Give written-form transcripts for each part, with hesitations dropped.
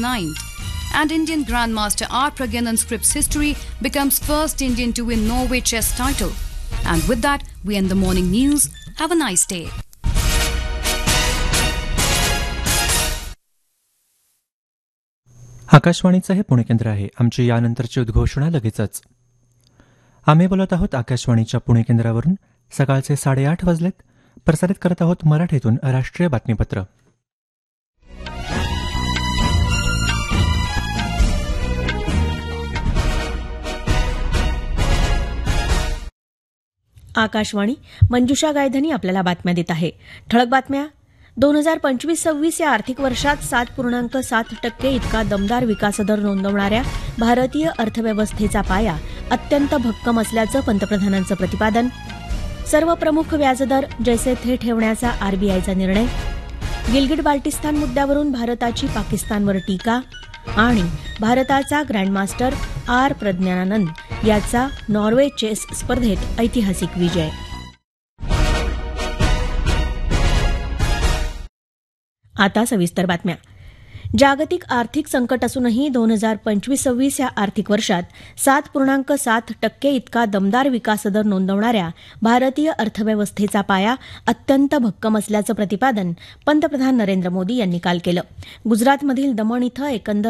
9th. And Indian Grandmaster R. Pragyan's Scripps history becomes first Indian to win Norway chess title. And with that, we end the morning news. Have a nice day. आकाशवाणीचं हे पुणे केंद्र आहे. आमची यानंतरची उद्घोषणा लगेचच. आम्ही बोलत आहोत आकाशवाणीच्या पुणे केंद्रावरून. सकाळचे 8:30 वाजलेत. प्रसारित करत आहोत मराठीतून राष्ट्रीय बातमीपत्र. आकाशवाणी मंजुषा गायधनी आपल्याला बातम्या देत आहे. ठळक बातम्या. 2025-26 या आर्थिक वर्षात 7.7% इतका दमदार विकासदर नोंदवणाऱ्या भारतीय अर्थव्यवस्थेचा पाया अत्यंत भक्कम असल्याचं पंतप्रधानांचं प्रतिपादन. सर्व प्रमुख व्याजदर जैसे थे ठेवण्याचा आरबीआयचा निर्णय. गिलगिट बाल्टिस्तान मुद्द्यावरून भारताची पाकिस्तानवर टीका. आणि भारताचा ग्रँडमास्टर आर प्रज्ञानंद याचा नॉर्वे चेस स्पर्धेत ऐतिहासिक विजय. आता सविस्तर बातम्या. जागतिक आर्थिक संकट असूनही 2025-26 या आर्थिक वर्षात 7.7% इतका दमदार विकासदर नोंदवणाऱ्या भारतीय अर्थव्यवस्थेचा पाया अत्यंत भक्कम असल्याचं प्रतिपादन पंतप्रधान नरेंद्र मोदी यांनी काल केलं. गुजरातमधील दमण इथं एकंदर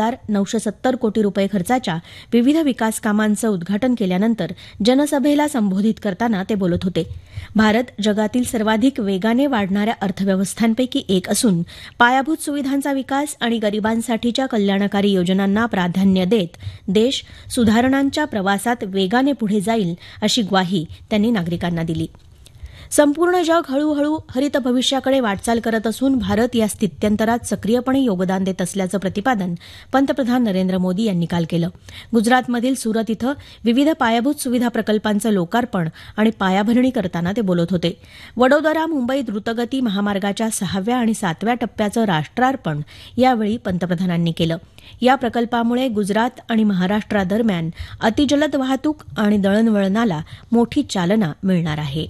2,970 कोटी रुपये खर्चाच्या विविध विकास कामांचं उद्घाटन केल्यानंतर जनसभेला संबोधित करताना ते बोलत होते. भारत जगातील सर्वाधिक वेगाने वाढणाऱ्या अर्थव्यवस्थांपैकी एक असून पायाभूत सुविधांचा विकास आणि गरिबांसाठीच्या कल्याणकारी योजनांना प्राधान्य देत देश सुधारणांच्या प्रवासात वेगाने पुढे जाईल अशी ग्वाही त्यांनी नागरिकांना दिली. संपूर्ण जग हळूहळू हरित भविष्याकडे वाटचाल करत असून भारत या स्थित्यंतरात सक्रियपणे योगदान देत असल्याचं प्रतिपादन पंतप्रधान नरेंद्र मोदी यांनी काल केलं. गुजरातमधील सुरत इथं विविध पायाभूत सुविधा प्रकल्पांचं लोकार्पण आणि पायाभरणी करताना ते बोलत होते. वडोदरा मुंबई द्रुतगती महामार्गाच्या 6व्या आणि 7व्या टप्प्याचं राष्ट्रार्पण यावेळी पंतप्रधानांनी केलं. या प्रकल्पामुळे गुजरात आणि महाराष्ट्रादरम्यान अतिजलद वाहतूक आणि दळणवळणाला मोठी चालना मिळणार आहे.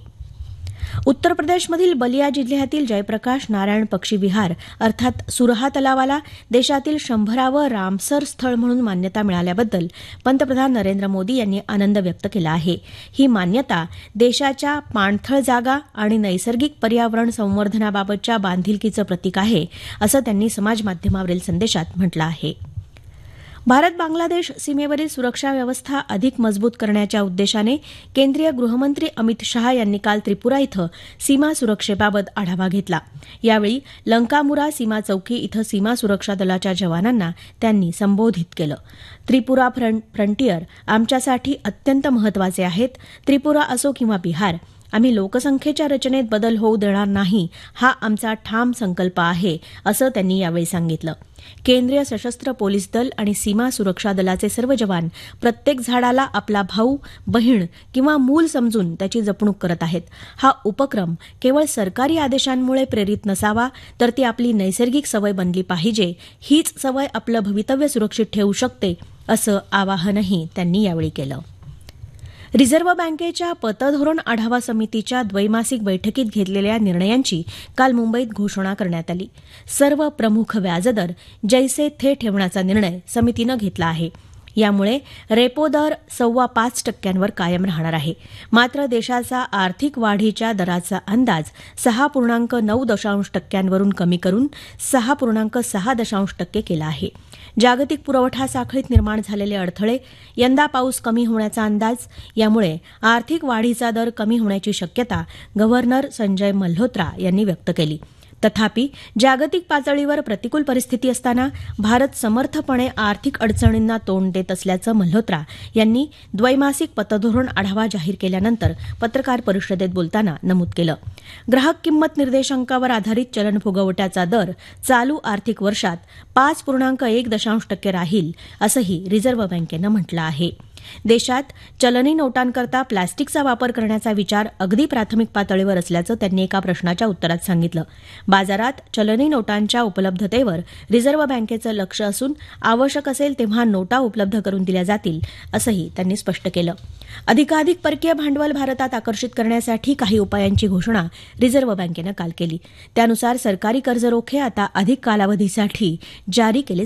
उत्तर प्रदेशमधील बलिया जिल्ह्यातील जयप्रकाश नारायण पक्षी विहार अर्थात सुरहा तलावाला देशातील 100वे रामसर स्थळ म्हणून मान्यता मिळाल्याबद्दल पंतप्रधान नरेंद्र मोदी यांनी आनंद व्यक्त केला आहे. ही मान्यता देशाच्या पाणथळ जागा आणि नैसर्गिक पर्यावरण संवर्धनाबाबतच्या बांधिलकीचं प्रतीक आहे असं त्यांनी समाजमाध्यमावरील संदेशात म्हटलं आहे. भारत बांगलादेश सीमेवरील सुरक्षा व्यवस्था अधिक मजबूत करण्याच्या उद्देशाने केंद्रीय गृहमंत्री अमित शहा यांनी काल त्रिपुरा इथं सीमा सुरक्षेबाबत आढावा घेतला. यावेळी लंकामुरा सीमा चौकी इथं सीमा सुरक्षा दलाच्या जवानांना त्यांनी संबोधित केलं. त्रिपुरा फ्रंटियर आमच्यासाठी अत्यंत महत्वाचे आहेत. त्रिपुरा असो किंवा बिहार, आम्ही लोकसंख्येच्या रचनेत बदल होऊ देणार नाही हा आमचा ठाम संकल्प आहे असं त्यांनी यावेळी सांगितलं. केंद्रीय सशस्त्र पोलीस दल आणि सीमा सुरक्षा दलाचे सर्व जवान प्रत्येक झाडाला आपला भाऊ, बहीण किंवा मूल समजून त्याची जपणूक करत आहेत. हा उपक्रम केवळ सरकारी आदेशांमुळे प्रेरित नसावा तर ती आपली नैसर्गिक सवय बनली पाहिजे. हीच सवय आपलं भवितव्य सुरक्षित ठेवू शकते असं आवाहनही त्यांनी यावेळी केलं. रिझर्व्ह बँकेच्या पतधोरण आढावा समितीच्या द्वैमासिक बैठकीत घेतलेल्या निर्णयांची काल मुंबईत घोषणा करण्यात आली. सर्व प्रमुख व्याजदर जैसे थे ठेवण्याचा निर्णय समितीनं घेतला आहे. यामुळे रेपो दर 5.25% कायम राहणार आहे. मात्र देशाचा आर्थिक वाढीच्या दराचा अंदाज 6.9% कमी करून 6.6% केला आहे. जागतिक पुरवठा साखळीत निर्माण झालेले अडथळे, यंदा पाऊस कमी होण्याचा अंदाज यामुळे आर्थिक वाढीचा दर कमी होण्याची शक्यता गव्हर्नर संजय मल्होत्रा यांनी व्यक्त केली. तथापि जागतिक पातळीवर प्रतिकूल परिस्थिती असताना भारत समर्थपणे आर्थिक अडचणींना तोंड देत असल्याचं मल्होत्रा यांनी द्वैमासिक पतधोरण आढावा जाहीर केल्यानंतर पत्रकार परिषदेत बोलताना नमूद केलं. ग्राहक किंमत निर्देशांकावर आधारित चलन फुगवट्याचा दर चालू आर्थिक वर्षात 5.1% राहील असंही रिझर्व्ह बँकेनं म्हटलं आहे. देशात चलनी नोटांकरता प्लॅस्टिकचा वापर करण्याचा विचार अगदी प्राथमिक पातळीवर असल्याचं त्यांनी एका प्रश्नाच्या उत्तरात सांगितलं. बाजारात चलनी नोटांच्या उपलब्धतेवर रिझर्व्ह बँकेचं लक्ष असून आवश्यक असेल तेव्हा नोटा उपलब्ध करून दिल्या जातील असंही त्यांनी स्पष्ट केलं. अधिकाधिक परकीय भांडवल भारतात आकर्षित करण्यासाठी काही उपायांची घोषणा रिझर्व्ह बँकेनं काल केली. त्यानुसार सरकारी कर्ज रोखे आता अधिक कालावधीसाठी जारी केले